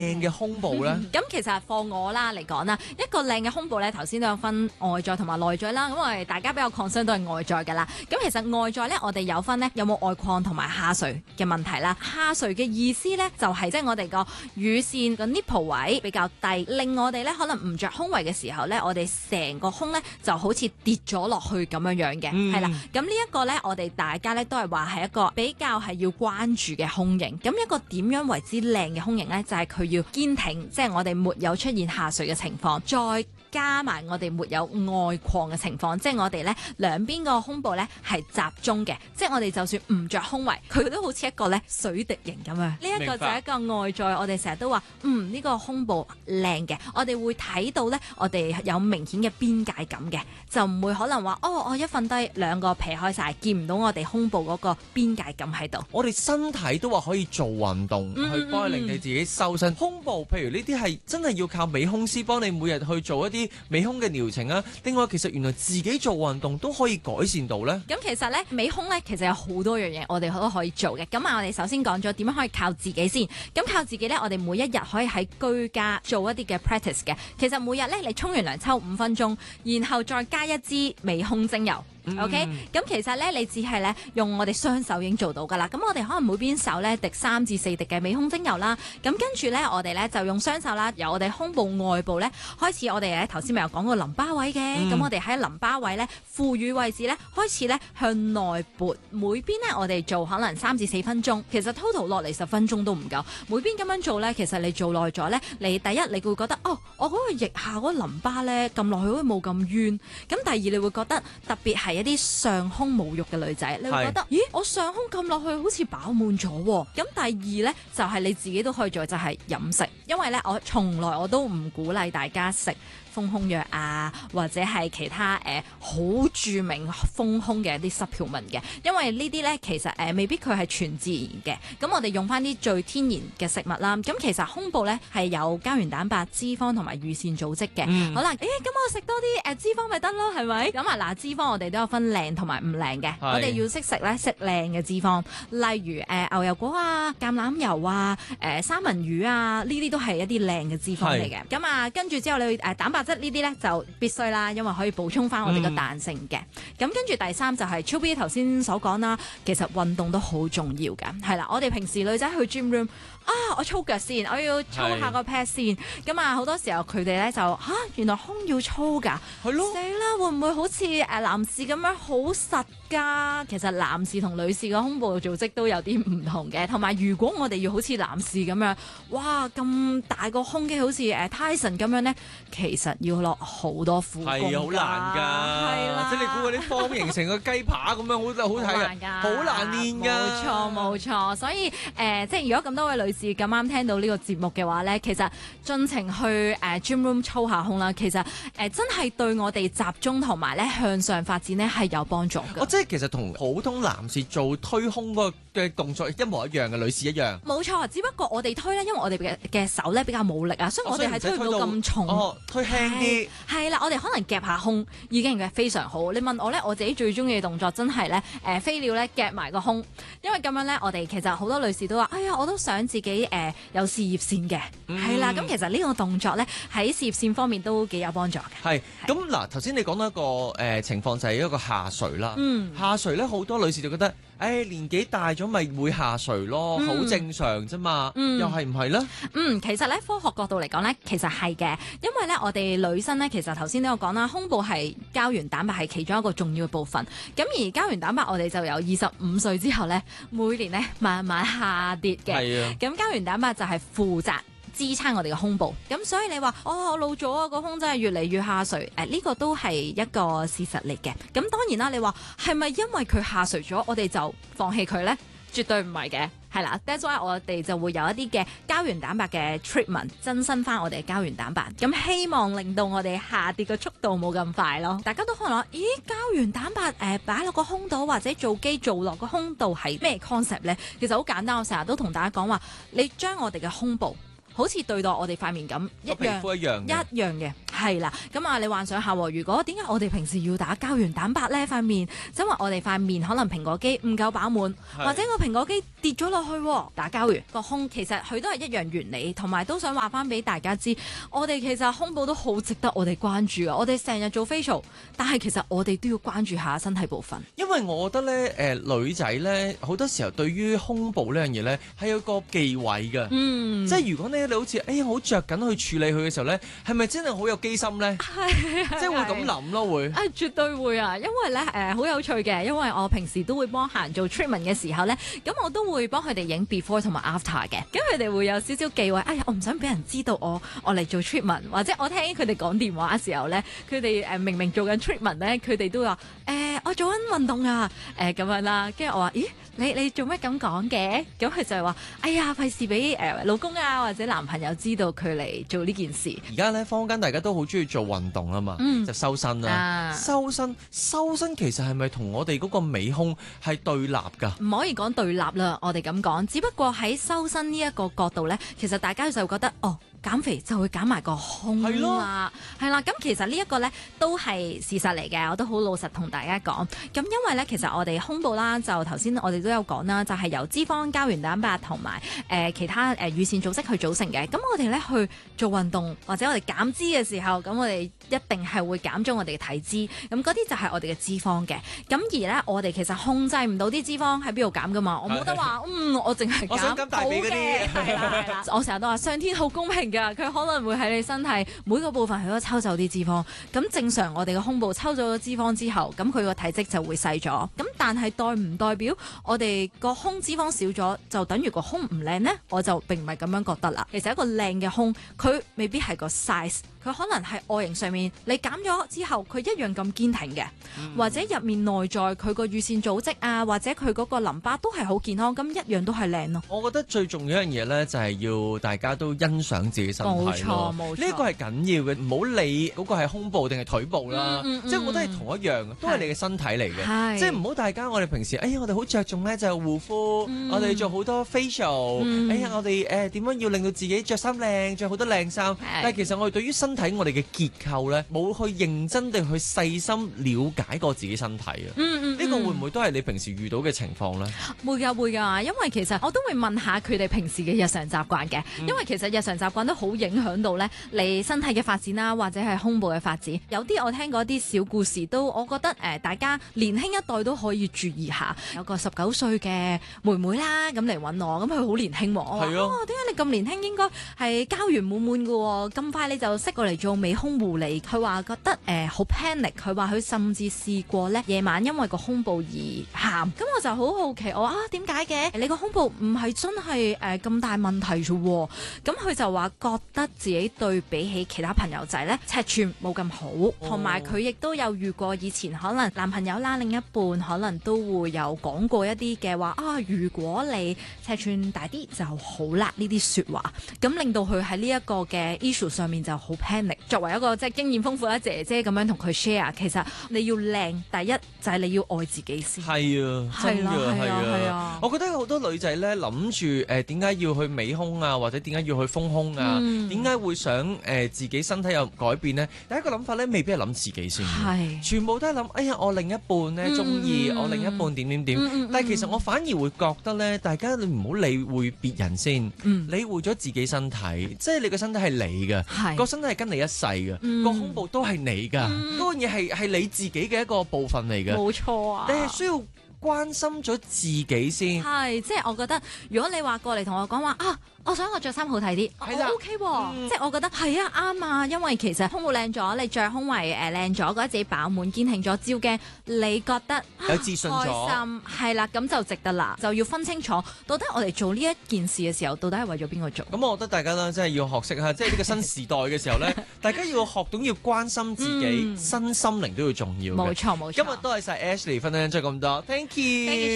嘅胸部咧？ 咁其實放我啦嚟講啦，一個靚嘅胸部咧，頭先都有分外在同埋內在啦。咁我哋大家比較 concern 都係外在㗎啦。咁其實外在咧，我哋有分咧有冇外擴同埋下垂嘅問題啦。下垂嘅意思咧，就係即係我哋個乳腺個 nipple 位比較低，令我哋咧可能唔着胸圍嘅時候咧，我哋成個胸咧就好似跌咗落去咁樣樣嘅，係啦。咁呢一個咧，我哋大家咧都係話係一個比較係要關注嘅胸型。咁一個點樣為之靚嘅胸型咧，就係佢要堅挺，即係我哋沒有出現下垂嘅情況，再加埋我哋沒有外擴嘅情況，即係我哋咧兩邊個胸部咧係集中嘅，即係我哋就算唔着胸圍，佢都好似一個咧水滴形咁樣。呢一個就係一個外在，我哋成日都話呢個胸部靚嘅，我哋會睇到咧，我哋有明顯嘅邊界感嘅，就唔會可能話我一瞓低兩個皮開晒，見唔到我哋胸部嗰個邊界感喺度。 我哋身體都話可以做運動，去幫你令你自己修身。胸部譬如呢啲係真係要靠美胸師幫你每日去做一啲美胸嘅療程啊。另外其實原來自己做運動都可以改善到呢。 咁其實咧美胸咧其實有好多樣嘢我哋都可以做嘅。咁我哋首先講咗點樣可以靠自己先。咁靠自己咧，我哋每一日可以喺居家做一啲嘅 practice 嘅。其實每日咧你沖完涼抽5分鐘，然後再加一支美胸精油。OK， 咁其實咧，你只係咧用我哋雙手已經做到噶啦。咁我哋可能每邊手咧滴3至4滴嘅美胸精油啦。咁跟住咧，我哋咧就用雙手啦，由我哋胸部外部咧開始，我哋咧頭先咪有講過淋巴位嘅。咁我哋喺淋巴位咧副乳位置咧開始咧向內撥，每邊咧我哋做可能3至4分鐘。其實 total 落嚟10分鐘都唔夠。每邊咁樣做咧，其實你做耐咗咧，你第一你會覺得我嗰個腋下嗰個淋巴咧撳落去好似冇咁冤。咁第二你會覺得特別係一啲上胸冇肉嘅女仔，你會覺得咦，我上胸撳落去好似飽滿咗喎。咁第二呢，就係你自己都可以做，就係飲食，因為呢，我從來我都唔鼓勵大家食豐胸藥啊，或者係其他好著名豐胸嘅一啲supplement嘅，因為呢啲呢，其實未必佢係全自然嘅。咁我哋用翻啲最天然嘅食物啦。咁其實胸部呢係有膠原蛋白、脂肪同埋乳腺組織嘅。好啦，咁我食多啲脂肪咪得咯，係咪？咁嗱，脂肪我哋都有分靚同埋唔靚嘅。我哋要識食咧，食靚嘅脂肪，例如牛油果啊、橄欖油啊、三文魚啊，呢啲都係一啲靚嘅脂肪嚟嘅。咁跟住之後你蛋白質呢啲咧就必須啦，因為可以補充翻我哋嘅彈性嘅。咁跟住第三就係超 B 頭先所講啦，其實運動都好重要㗎。係啦，我哋平時女仔去 gym room 我操腳先，我要操下個 pad 先。咁好多時候佢哋咧就原來胸要操㗎，係咯，死啦，會唔會好似男士咁樣好實㗎？其實男士同女士嘅胸部組織都有啲唔同嘅，同埋如果我哋要好似男士咁樣，哇咁大個胸肌好似Tyson 咁樣咧，其實要落好多苦功㗎， 係好難㗎，係啦，即係你估嗰啲方形成個雞扒咁樣好睇㗎，好難練㗎， 冇錯，所以即係如果咁多位女士咁啱聽到呢個節目嘅話咧，其實盡情去gym room 操下胸啦，其實真係對我哋集中同埋咧向上發展咧係有幫助嘅。 即係其實同普通男士做推胸嗰個嘅動作一模一樣嘅，女士一樣。 冇錯，只不過我哋推咧，因為我哋嘅手咧比較冇力啊，所以我哋係推唔到咁重。 推輕啲。 係啦，我哋可能夾下胸已經係非常好。你問我咧，我自己最中意嘅動作真係咧飛鳥咧夾埋個胸，因為咁樣咧，我哋其實好多女士都話：哎呀，我都想自己有事業線嘅。係啦，咁其實呢個動作咧喺事業線方面都幾有幫助嘅。 係咁嗱，頭先你講到一個情況就係一個下垂啦。下垂咧，好多女士就覺得，年紀大咗咪會下垂咯，好正常啫嘛。又係唔係咧？ 其實咧科學角度嚟講咧，其實係嘅，因為咧我哋女生咧，其實頭先都有講啦，胸部係膠原蛋白係其中一個重要嘅部分。咁而膠原蛋白我哋就由25歲之後咧，每年咧慢慢下跌嘅。係啊。咁膠原蛋白就係負責支撐我哋嘅胸部，咁所以你話我老咗啊，個胸真係越嚟越下垂，呢個都係一個事實嚟嘅。咁當然啦，你話係咪因為佢下垂咗，我哋就放棄佢呢？絕對唔係嘅，係啦。That's why 我哋就會有一啲嘅膠原蛋白嘅 treatment，增生翻我哋嘅膠原蛋白，咁希望令到我哋下跌嘅速度冇咁快咯。大家都可能話，咦，膠原蛋白擺落個胸度或者做機做落個胸度係咩 concept 呢？其實好簡單，我成日都同大家講話，你將我哋嘅胸部好似對待我哋塊面咁一樣嘅， 係啦，咁啊，你幻想下喎，如果點解我哋平時要打膠原蛋白呢？塊面，因為我哋塊面可能蘋果肌唔夠飽滿，或者個蘋果肌跌咗落去，打膠原個胸，其實佢都係一樣原理，同埋都想話翻俾大家知，我哋其實胸部都好值得我哋關注啊！我哋成日做 facial， 但係其實我哋都要關注下身體部分。因為我覺得咧，女仔咧好多時候對於胸部呢樣嘢咧係有個忌諱嘅，即係如果你好似好着緊去處理佢嘅時候咧，係咪真係好有機心咧？即係會咁諗咯，會絕對會啊！因為咧好有趣嘅，因為我平時都會幫客人做 treatment 嘅時候咧，咁我都會幫佢哋影 before 同埋 after 嘅，咁佢哋會有少少忌諱，哎呀，我唔想俾人知道我嚟做 treatment， 或者我聽佢哋講電話嘅時候咧，佢哋明明做緊 treatment 咧，佢哋都話我做緊運動啊，咁樣啦，跟住我話咦？你做咩咁講嘅？咁佢就係話：哎呀，費事俾老公啊或者男朋友知道佢嚟做呢件事。 而家咧坊間大家都好中意做運動啊嘛，就修身啦。修身其實係咪同我哋嗰個美胸係對立㗎？唔可以講對立啦，我哋咁講。只不過喺修身呢一個角度咧，其實大家就覺得減肥就會減埋個胸啦，係啦，咁其實呢一個咧都係事實嚟嘅，我都好老實同大家講。咁因為咧，其實我哋胸部啦，就頭先我哋都有講啦，就係由脂肪、膠原蛋白同埋其他乳腺組織去組成嘅。咁我哋咧去做運動或者我哋減脂嘅時候，咁我哋一定係會減咗我哋嘅體脂。咁嗰啲就係我哋嘅脂肪嘅。咁而咧，我哋其實控制唔到啲脂肪喺邊度減噶嘛，我冇得話我淨係減大髀嗰啲，係啦。我成日都話上天好公平。佢可能會喺你身體每個部分佢都抽走啲脂肪，咁正常我哋嘅胸部抽走咗脂肪之後，咁佢個體積就會細咗。咁但係代唔代表我哋個胸脂肪少咗就等於個胸唔靚呢？我就並唔係咁樣覺得啦。其實一個靚嘅胸，佢未必係個 size， 佢可能係外形上面你減咗之後，佢一樣咁堅挺嘅，或者入面內在佢個乳腺組織啊，或者佢嗰個淋巴都係好健康，咁一樣都係靚咯。我覺得最重要一樣嘢呢，就係要大家都欣賞自己身體咯。冇錯，呢個係緊要嘅，唔好理嗰個係胸部定係腿部啦。即係我覺得係同一樣，都係你嘅身體嚟嘅。即係唔好大家我哋平時，我哋好着重呢就係護膚，我哋做好多 facial，我哋點樣要令到自己着衫靚，着好多靚衫。但係其實我哋對於身體我哋嘅結構咧，冇去認真地去細心了解過自己身體啊。呢個會唔會都係你平時遇到嘅情況咧？會㗎，因為其實我都會問下佢哋平時嘅日常習慣嘅，因為其實日常習慣都好影響到咧你身體嘅發展啦，或者係胸部嘅發展。有啲我聽過啲小故事都，我覺得大家年輕一代都可以注意下。有個19歲嘅妹妹啦，咁嚟揾我，咁佢好年輕喎。我話點解你咁年輕？應該係膠原滿滿㗎喎，咁快你就識過嚟做美胸護理？佢話覺得好 panic， 佢話佢甚至試過咧夜晚因為個胸部而喊。咁我就好好奇，我話點解嘅？你個胸部唔係真係咁大問題啫喎。咁佢就話覺得自己對比起其他朋友仔咧尺寸冇咁好，同埋佢亦都有遇過以前可能男朋友啦、另一半可能都會有講過一啲嘅話如果你尺寸大啲就好啦呢啲説話，咁令到佢喺呢一個嘅 issue 上面就好 panic。作為一個即係經驗豐富嘅姐姐咁樣同佢 share， 其實你要靚，第一就係你要愛自己先。係啊，真㗎，係啊。我覺得好多女仔咧諗住點解要去美胸啊，或者點解要去豐胸啊？點解會想自己身體有改變呢？第一個諗法咧，未必係諗自己先，全部都係諗我另一半咧中意，我另一半點。但係其實我反而會覺得咧，大家你唔好理會別人先，理會咗自己身體，即係你個身體係你嘅，個身體係跟你一世嘅，個胸部都係你㗎，嗰樣嘢係你自己嘅一個部分嚟嘅。冇錯啊，你係需要關心咗自己先。即係我覺得，如果你話過嚟同我講話我想我着衫好睇啲，我 OK 喎，即係我覺得係啱啊，因為其實胸部靚咗，你着胸圍靚咗，覺得自己飽滿堅挺咗，照鏡你覺得有自信咗，開心係啦，咁就值得啦，就要分清楚到底我哋做呢一件事嘅時候，到底係為咗邊個做？咁我覺得大家咧真係要學識下，即係呢個新時代嘅時候咧，大家要學懂要關心自己，身心靈都要重要嘅。冇錯。今日多謝晒 Ashley 分享咗咁多，Thank you。